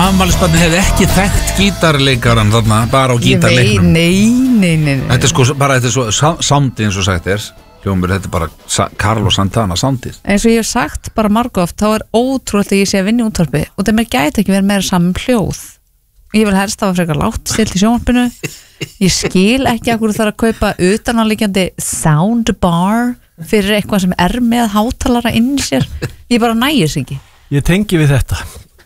afmælisbarnið hefði ekki þekkt gítarleikaran þarna, bara á gítarleiknum. Nei. Þetta er sko, bara þetta er svo soundið eins og sagt er. Hljómur, þetta er bara Carlos Santana soundið. Eins og ég hef sagt bara margoft, þá er ótrúlega að ég sé að vinna í útvarpi og það mér gæti ekki verið meira saman hljóð. Ég vil helst hafa frekar lágt stilt í sjónvarpinu. Ég skil ekki að hverju þarf að kaupa utanáliggjandi soundbar fyrir eitthvað sem er með hátalara inn í sér. Ég bara nægis ekki. Ég tengi við þetta.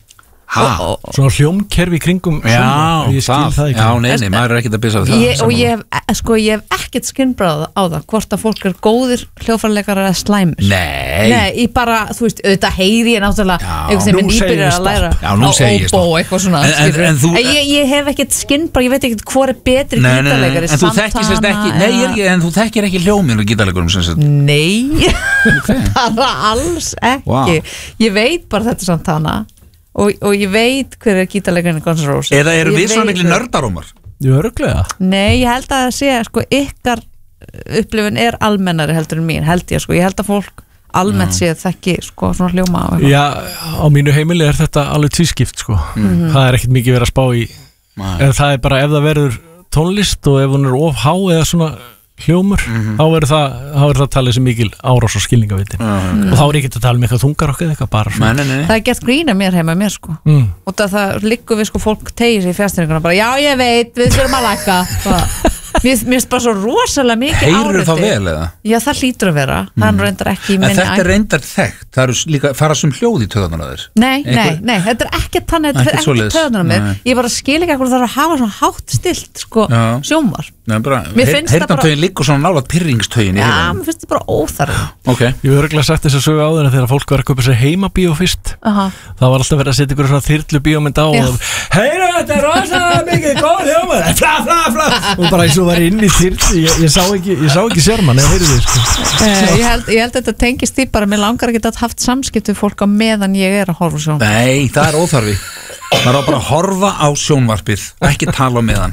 Svona hljómkerfi kringum ég skil það ekki. Já, nei, maður er ekkert að byssa við það. Og ég hef ekkert skinnbráð á það hvort að fólk er góðir hljóðfæraleikarar eða slæmur. Nei, ég bara, þú veist, auðvitað heyri ég náttúrulega eitthvað sem er nýbyrjar að læra á óbó eitthvað svona. Ég hef ekkert skinnbráð, ég veit ekkert hvor er betri gítarleikari, Santana. En þú þekkir ekki hljóminn og gítarleikurum sem sagt. Nei, bara alls ekki. Ég veit bara þetta Santana. Og ég veit hver er gítarleikarinn í Guns N' Roses. Eða eru við svona miklu nördarómar? Jú, öruglega. Nei, ég held að það sé, sko, ykkar upplifun er almennari heldur en mín, held ég, sko. Ég held að fólk almennt sé þekki, sko, svona hljóma á eitthvað. Já, á mínu heimili er þetta alveg tvískipt, sko. Það er ekkert mikið verið að spá í. En það er bara ef það verður tónlist og ef hún er of há eða svona hljómur, þá verður það talið sem mikil árás og skilningavitin og þá er ekki að tala um eitthvað þungarokk eða eitthvað bara svona. Það er gert grína mér heima mér, sko. Og það liggur við, sko, fólk tegir sig í fjárstýringuna bara, já, ég veit, við þurfum að lækka. Mér finnst bara svo rosalega mikið áreiti. Heyrðu þá vel eða? Já, það hlýtur að vera. Það er reyndar ekki í minni. En þetta er reyndar þekkt. Það eru líka fara sem hljóð í töðunar að þér. Nei, þetta er ekki þannig, þetta er ekki töðunar að mér. Ég bara skil ekki hvað það er að hafa svona hátt stilt, sko, sjómar. Heyrnartögin liggur svona nálægt pyrringstögin í heiminum. Já, mér finnst þetta bara óþarfi. Ég hef örugglega sagt þess að sögu áður en þegar fólk var að kaupa sér heimabíó fyrst. Það var alltaf verið að setja ykkur svona þyrlubíómynd á og heyra þetta er rosalega mikið góð hljómar. Fla, fla, fla. Og bara eins og var inn í þyrlu, ég sá ekki sérmann eða heyrðu þið, sko. Ég held þetta tengist því bara, mér langar ekki að haft samskipti við fólk á meðan ég er að horfa sjónvarp. Nei, það er óþarfi. Það er bara að horfa á sjónvarpið, ekki tala á meðan.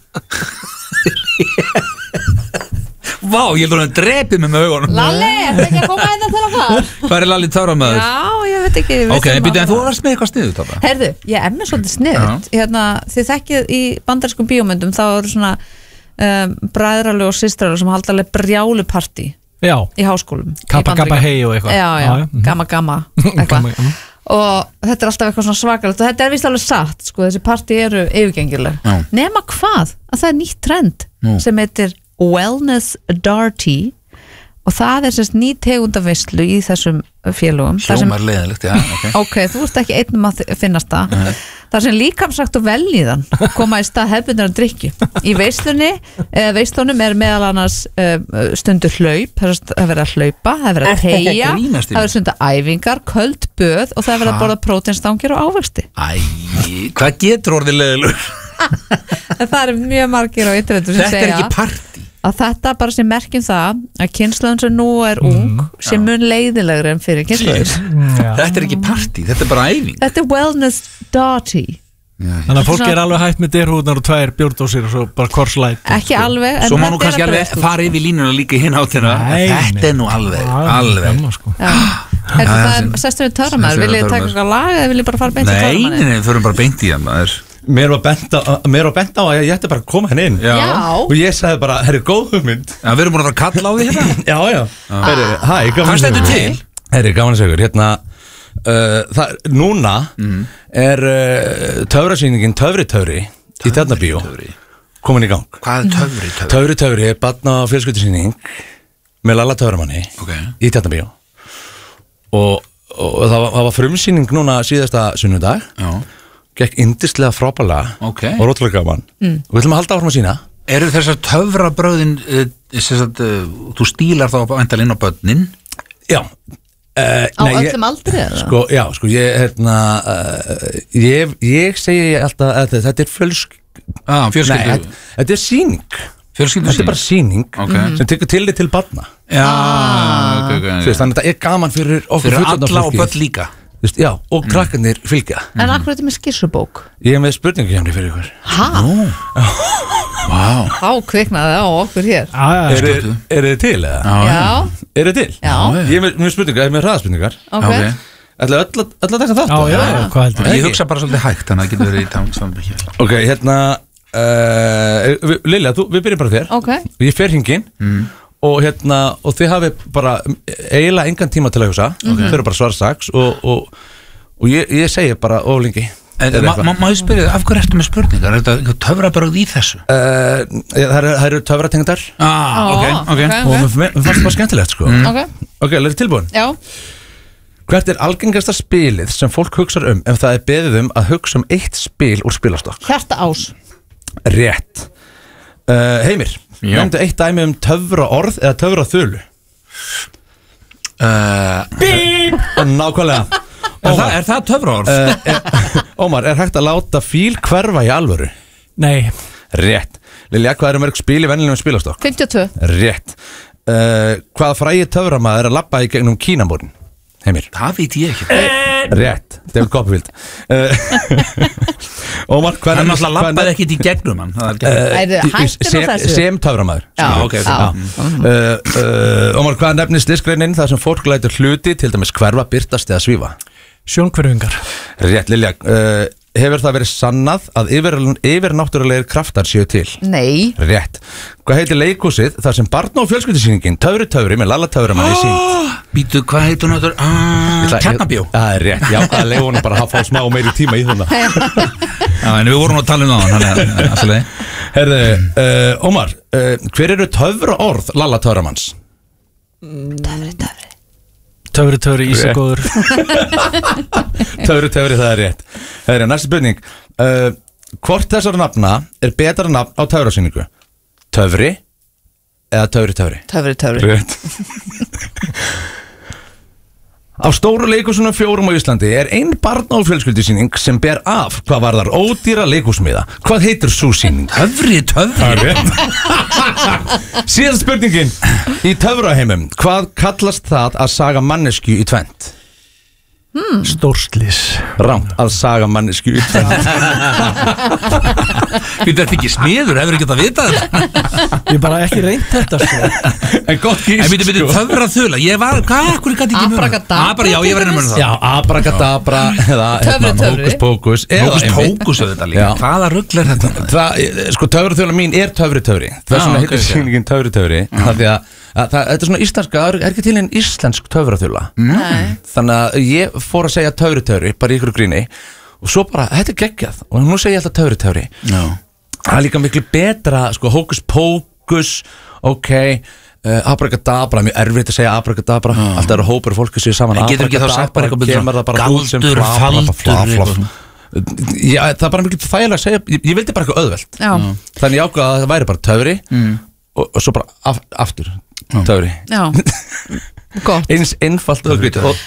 Vá, ég held að drepi mig með augunum. Lalli, ertu ekki að koma einnig til að fara? Hvað er Lalli Töframæður? Já, ég veit ekki. Ok, en þú varst með eitthvað sniðut á það? Herðu, ég er með svolítið sniðut. Þið þekkið í bandarískum bíómyndum, þá eru svona bræðralu og systralu sem halda alveg brjálupartí í háskólum. Kappa hei og eitthvað. Já, gamma eitthvað. Og þetta er alltaf eitthvað svona svakalegt og þetta er vist alveg satt, sko, þessi partí eru yfirgengileg. Nema hvað, að það er nýtt trend sem heitir Wellness Darty og það er sérst ný tegundaveislu í þessum félögum. Hljómar leiðilegt, já, ok, þú ert ekki einn að finnast það. Það sem líkamsagt og velíðan koma í stað hefðbundnar að drykju. Í veislunum er meðal annars stundur hlaup, það er verið að hlaupa, það er verið að teygja, það er verið stundur æfingar, köld böð og það er verið að borða próteinstangir og ávexti. Hvað getur orðið leiðilegur? Það er mjög margir á internetu sem segja þetta er ekki partí að þetta bara sem merkjum það að kynslóðin sem nú er ung sem mun leiðilegri en fyrir kynslóðin. Þetta er ekki partí, þetta er bara æfing. Þetta er wellness darty. Þannig að fólk er alveg hægt með derhúðnar og 2 bjórdósir og svo bara korslæt. Ekki alveg. Svo má nú kannski alveg fara yfir línuna líka hinn á þeirra. Þetta er nú alveg. Það er sestum við Töframæður. Viljið taka eitthvað lag eða viljið bara fara beint í Töframæður? Nei, förum bara beint í það. Mér var bent á að ég ætti bara að koma henni inn. Og ég sagði bara, herri, góð hugmynd. Já, við erum búin að kalla á því hérna. Já. Hæ, gaman að segja. Hvað stendur til? Herri, gaman að segja. Hérna, núna er töfrasýningin Töfri í Tjarnarbíó komin í gang. Hvað er Töfri? Töfri er barna- og fjölskyldusýning með Lalla Töframanni í Tjarnarbíó. Og það var frumsýning núna síðasta sunnudag. Já. Gekk yndislega frábærlega og rótlega gaman og við ætlum að halda áfram að sína. Eru þessar töfrabröðin þú stílar þá væntanlega inn á börnin? Já. Á öllum aldri eða? Sko, ég segi alltaf að þetta er fjölskyldu. Þetta er sýning. Þetta er bara sýning sem tekur tillit til barna. Þannig að þetta er gaman fyrir okkur fyrir alla og börn líka. Já, og krakkarnir fylgja. En akkur er þetta með skissubók? Ég er með spurningakefni fyrir ykkur. Þá kviknaði á okkur hér. Er þið til eða? Já. Er þið til? Já. Ég er með spurningar, ég er með hraðaspurningar. Ætla öll að taka þátt? Já, hvað heldur Ég hugsa bara svolítið hægt, þannig að það getur verið í tangstandi Ok, hérna Lilja, við byrjum bara þér Ok. Ég fer hringin og hérna, og þið hafi bara eiginlega engan tíma til að hugsa Þið eru bara svara strax og ég segi bara lengi Má ég spyrja þig, af hverju ertu með spurningar? Er þetta töfrabrögð í þessu? Það eru töfratengdar Ok og mér fannst það bara skemmtilegt sko Ok, er tilbúin? Já. Hvert er algengasta spilið sem fólk hugsar ef það er beðið að hugsa eitt spil úr spilastokk? Hjarta ás. Rétt Heimir, nefndu eitt dæmi töfra orð eða töfra þölu Bíp Nákvæmlega Er það töfra orð? Ómar, er hægt að láta fíl hverfa í alvöru? Nei. Rétt Lilja, hvað eru mörg spil í venjulegum spilastokk? 52. Rétt Hvaða frægi töframaður að labba í gegnum Kínamúrinn? Heimir Það veit ég ekki Rétt, David Copperfield Ómar, hvað Hann náttúrulega labbaði ekkit í gegnum hann sem töframaður Ómar, hvað nefnist listgreinin þar sem fólk lætur hluti til dæmis hverfa, birtast eða svífa? Sjónhverfingar. Rétt, Lilja Hefur það verið sannað að yfirnáttúrulegir kraftar séu til? Nei. Rétt Hvað heitir leikhúsið þar sem barna- og fjölskyldusýningin Töfri með Lalla Töframann í sínd? Býtu, hvað heitir hún áttur? Tjarnabjó Það er rétt, já, það leiði hún bara að fá smá meiri tíma í þarna Já, en við vorum að tala það Herðu, Ómar hver eru töfra orð Lalla Töframanns? Töfri, ísagóður. Töfri, það er rétt Herðu, næsta spurning hvort þessara nafna er betra nafn á töfrasýningu? Töfri eða töfri? Töfri. Rétt Á stóru leikhúsunum 4 á Íslandi er ein barna- og fjölskyldusýning sem ber af hvað varðar ódýra leikhúsmiða. Hvað heitir sú sýning? Töfri Síðan spurningin í töfraheimum, hvað kallast það að saga mannesku í tvennt? Stórslís. Rámt, að saga mannesku í tvennt. Þetta er ekki smiður, hefur ekki að vita þetta Ég bara ekki reynt þetta sko. En gott gísk En býtu töfra þula, ég var, hvað, hvernig gæti ekki mjög Abracadabra. Já, ég var einnig með það Já, abracadabra eða hókus pókus Hókus pókus þetta líka, hvaða rugl er þetta? Sko, töfraþjóla mín er töfri Þess vegna heitir sýningin töfri Þetta er svona íslenska, er ekki til einn íslensk töfraþjóla Þannig að ég fór að segja töfri bara í ykkur gríni og svo bara, þetta er geggjað og nú segi ég alltaf töfri Það er líka miklu betra, sko, hókus pókus ok, abracadabra, mjög erfitt að segja abracadabra alltaf eru hópur fólki sér saman En getur ekki þá sagt bara eitthvað galdur, faldur Já, það er bara miklu þægilega að segja ég vildi bara eitthvað auðvelt Þannig ég ákvað að það væri bara töfri og svo bara aftur töfri eins einfalt og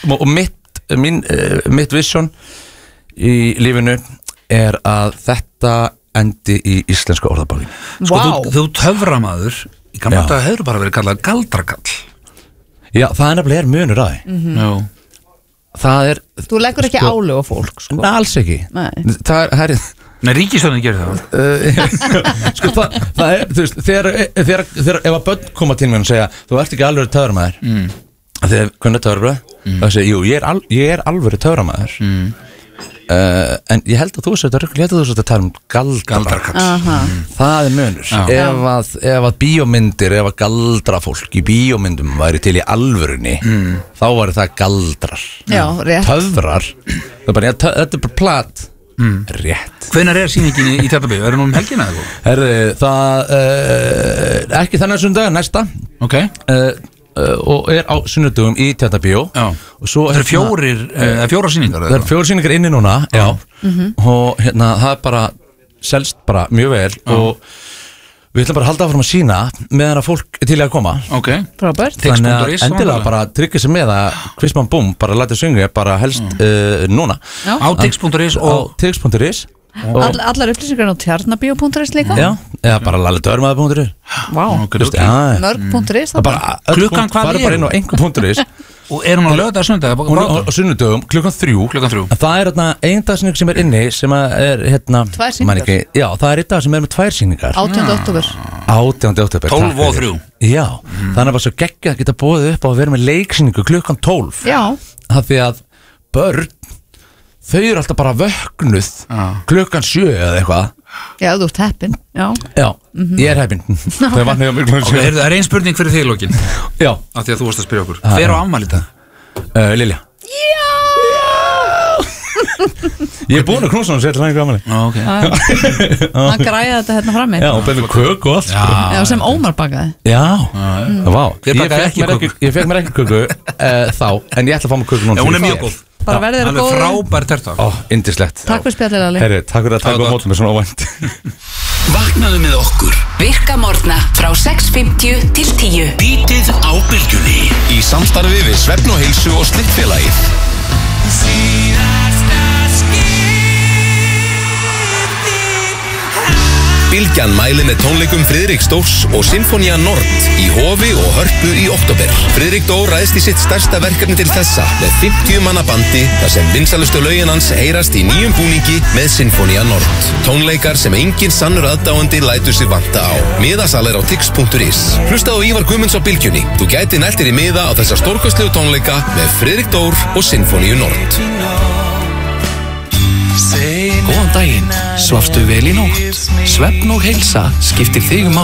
mitt vision í lífinu er að þetta endi í íslenska orðabókin Sko, þú töframaður í gamla daga hefur bara verið kallað galdrakall Já, það er nefnilega munur að því Það er Þú leggur ekki álög á fólk sko. Alls ekki Það er Nei, ríkisstjórnin gerir það Sko, það er, þú veist þegar ef að börn koma til mér og segja þú ert ekki alvöru töframæður þegar hvernig töfrabröð það segja, jú, ég er alvöru töframæður en ég held að þú sér að tala um galdrakall það er munur ef að bíómyndir, ef að galdrafólk í bíómyndum væri til í alvörunni þá væri það galdrar töfrar þetta er bara plat rétt Hvenær er sýningin í Tjarnabíu? Er það nú helgina eða? Það ekki þennan sunnudag, næsta og er á sunnudugum í Tjarnabíu Það eru fjórar sýningar Það eru 4 sýningar inni núna og hérna það er bara selst bara mjög vel og við ætlum bara að halda áfram að sína meðan að fólk er til að koma þannig að endilega bara tryggja sig með að Kvistmann Búm bara læta syngja bara helst núna á tix.is og tix.is Allar upplýsingar á tjarnabíu.is líka Já, eða bara lalledörmaður.is Mörg.is Klukkan hvað er bara inn á einhver.is og er hún á lögða sunnudag á sunnudögum klukkan 3 en það er einn dagsynning sem er inni sem er hérna 2 sýningar já það er einn dag sem er með 2 sýningar 18. október 12 og 3 já þannig að það var svo geggjað að geta búið upp á að vera með leiksýningu klukkan 12 já það því að börn, þau eru alltaf bara vöknuð klukkan 7 eða eitthvað. Já, þú ert heppin. Já, ég er heppin. Það er vatnið á mig klukkan 7. Það er ein spurning fyrir þig, Lokin. Já. Af því að þú varst að spyrja okkur. Hver á afmæli þetta? Lilja. Ég er búin að knúsa hann og setja hann í afmæli. Ok. hann græði þetta hérna frammi. Já, og beðið köku og allt sko. Já, sem Ómar bakaði. Já, vá. Ég bakaði ekki köku. Ég fekk mér ekki köku þá, en ég ætla að fá mér köku núna. Hún er mjög góð. Bara verðið þér góður. Alveg frábær terta. Yndislegt. Takk fyrir spjallið, Ali. Herri, takk fyrir að taka á mótum með svona óvænt. Vaknaðu með okkur. Virka morgna frá 6:50 til 10. Bítið á Bylgjunni. Í samstarfi við Svefn og Heilsu og Slittfélagið. Bylgjan mælir með tónleikum Friðrik Dórs og Sinfonía Nord í Hofi og Hörpu í október. Friðrik Dór ræðst í sitt stærsta verkefni til þessa með 50 manna bandi þar sem vinsælustu lögin hans heyrast í nýjum búningi með Sinfonía Nord. Tónleikar sem engin sannur aðdáandi lætur sig vanta á. Miðasalir á tix.is. Hlustaðu á Ívar Guðmunds á Bylgjunni. Þú gæti nættir í miða á þessa stórkostlegu tónleika með Friðrik Dór og Sinfoníu Nord. Góðan daginn, svafstu vel í nótt? Svefn og heilsa skiptir þig máli.